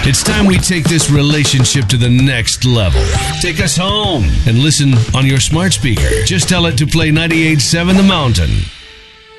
It's time we take this relationship to the next level. Take us home and listen on your smart speaker. Just tell it to play 98.7 The Mountain.